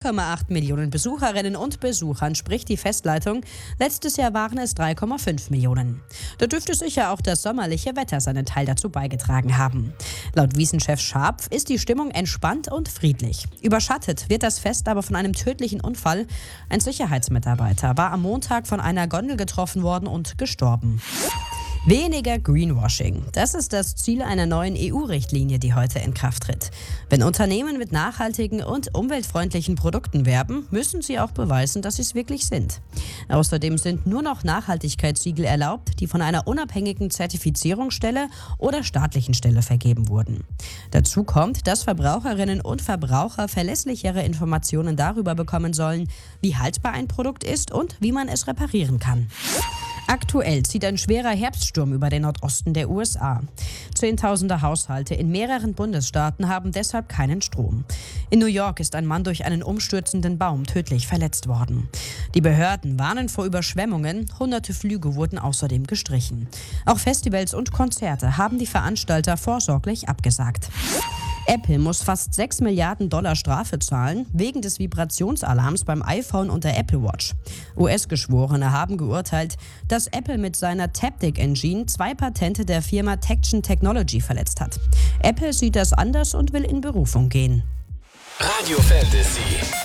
2,8 Millionen Besucherinnen und Besuchern spricht die Festleitung. Letztes Jahr waren es 3,5 Millionen. Da dürfte sicher auch das sommerliche Wetter seinen Teil dazu beigetragen haben. Laut Wiesenchef Scharpf ist die Stimmung entspannt und friedlich. Überschattet wird das Fest aber von einem tödlichen Unfall. Ein Sicherheitsmitarbeiter war am Montag von einer Gondel getroffen worden und gestorben. Weniger Greenwashing. Das ist das Ziel einer neuen EU-Richtlinie, die heute in Kraft tritt. Wenn Unternehmen mit nachhaltigen und umweltfreundlichen Produkten werben, müssen sie auch beweisen, dass sie es wirklich sind. Außerdem sind nur noch Nachhaltigkeitssiegel erlaubt, die von einer unabhängigen Zertifizierungsstelle oder staatlichen Stelle vergeben wurden. Dazu kommt, dass Verbraucherinnen und Verbraucher verlässlichere Informationen darüber bekommen sollen, wie haltbar ein Produkt ist und wie man es reparieren kann. Aktuell zieht ein schwerer Herbststurm über den Nordosten der USA. Zehntausende Haushalte in mehreren Bundesstaaten haben deshalb keinen Strom. In New York ist ein Mann durch einen umstürzenden Baum tödlich verletzt worden. Die Behörden warnen vor Überschwemmungen, hunderte Flüge wurden außerdem gestrichen. Auch Festivals und Konzerte haben die Veranstalter vorsorglich abgesagt. Apple muss fast 6 Milliarden Dollar Strafe zahlen, wegen des Vibrationsalarms beim iPhone und der Apple Watch. US-Geschworene haben geurteilt, dass Apple mit seiner Taptic Engine 2 Patente der Firma Tection Technology verletzt hat. Apple sieht das anders und will in Berufung gehen. Radio Fantasy.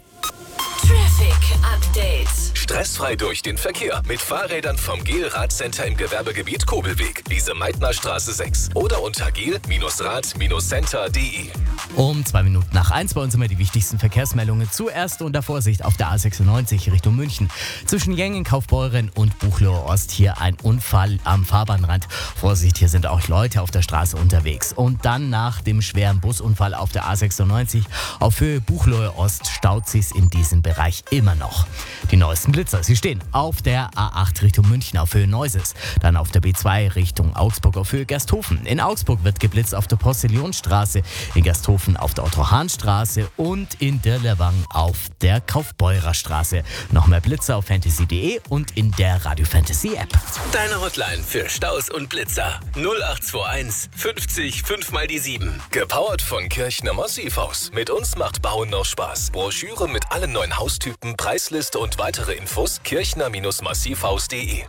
Traffic Update. Stressfrei durch den Verkehr mit Fahrrädern vom GEL-Radcenter im Gewerbegebiet Kobelweg, Lise-Meitner-Straße 6 oder unter gel-rad-center.de. Um 2:02 bei uns immer die wichtigsten Verkehrsmeldungen. Zuerst unter Vorsicht auf der A96 Richtung München. Zwischen Jengen, Kaufbeuren und Buchloe Ost hier ein Unfall am Fahrbahnrand. Vorsicht, hier sind auch Leute auf der Straße unterwegs. Und dann nach dem schweren Busunfall auf der A96 auf Höhe Buchloe Ost staut sich's in diesem Bereich immer noch. Die neuesten Blitzer, sie stehen auf der A8 Richtung München auf Höhe Neuses, dann auf der B2 Richtung Augsburg auf Höhe Gersthofen. In Augsburg wird geblitzt auf der Postillionstraße, in Gersthofen auf der Otto-Hahn-Straße und in Dirlewang auf der Kaufbeurer Straße. Noch mehr Blitzer auf fantasy.de und in der Radio Fantasy App. Deine Hotline für Staus und Blitzer 0821 50 5 mal die 7. Gepowert von Kirchner Massivhaus. Mit uns macht Bauen noch Spaß. Broschüre mit allen neuen Haustypen, Preisliste und weitere Infos kirchner-massivhaus.de.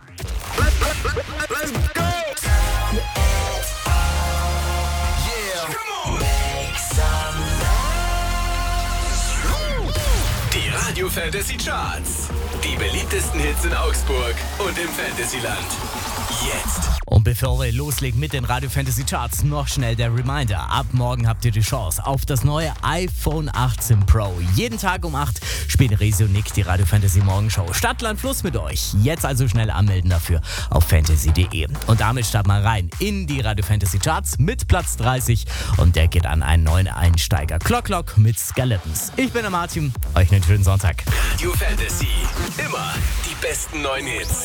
Die Radio Fantasy Charts. Die beliebtesten Hits in Augsburg und im Fantasyland. Jetzt. Und bevor wir loslegen mit den Radio Fantasy Charts, noch schnell der Reminder. Ab morgen habt ihr die Chance auf das neue iPhone 18 Pro. Jeden Tag um 8 spielt Resi und Nick die Radio Fantasy Morgenshow. Stadt, Land, Fluss mit euch. Jetzt also schnell anmelden dafür auf fantasy.de. Und damit starten wir rein in die Radio Fantasy Charts mit Platz 30. Und der geht an einen neuen Einsteiger. Clock mit Skeletons. Ich bin der Martin. Euch einen schönen Sonntag. Radio Fantasy. Immer die besten neuen Hits.